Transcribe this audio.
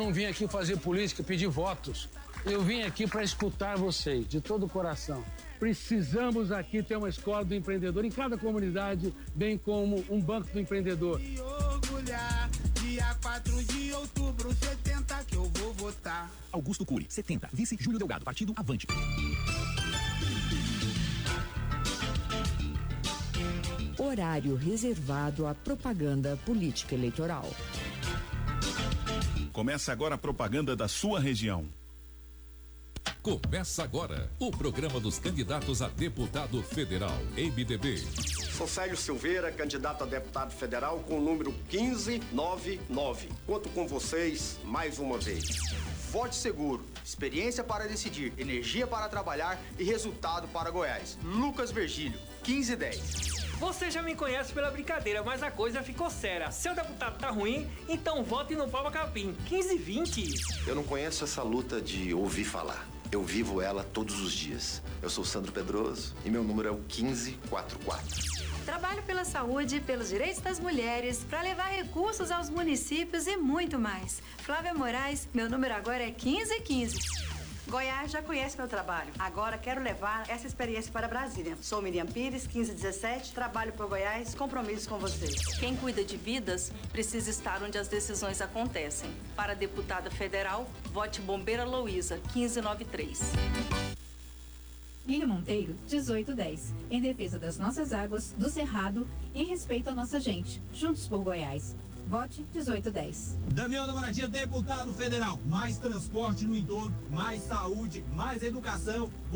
não vim aqui fazer política, pedir votos. Eu vim aqui para escutar vocês, de todo o coração. Precisamos aqui ter uma escola do empreendedor em cada comunidade, bem como um banco do empreendedor. E orgulhar, dia 4 de outubro, 70 que eu vou votar. Augusto Cury, 70. Vice Júlio Delgado, Partido Avante. Horário reservado à propaganda política eleitoral. Começa agora a propaganda da sua região. Começa agora o programa dos candidatos a deputado federal, MDB. Sou Célio Silveira, candidato a deputado federal com o número 1599. Conto com vocês mais uma vez. Vote seguro, experiência para decidir, energia para trabalhar e resultado para Goiás. Lucas Virgílio, 1510. Você já me conhece pela brincadeira, mas a coisa ficou séria. Seu deputado tá ruim, então vote no Palma Capim, 1520. Eu não conheço essa luta de ouvir falar. Eu vivo ela todos os dias. Eu sou Sandro Pedroso e meu número é o 1544. Trabalho pela saúde, pelos direitos das mulheres, para levar recursos aos municípios e muito mais. Flávia Moraes, meu número agora é 1515. Goiás já conhece meu trabalho. Agora quero levar essa experiência para Brasília. Sou Miriam Pires, 1517, trabalho por Goiás, compromisso com vocês. Quem cuida de vidas precisa estar onde as decisões acontecem. Para deputada federal, vote Bombeira Louisa, 1593. Lírio Monteiro, 1810. Em defesa das nossas águas, do Cerrado, em respeito à nossa gente. Juntos por Goiás. Vote 1810. Damião da Moradia, deputado federal. Mais transporte no entorno, mais saúde, mais educação.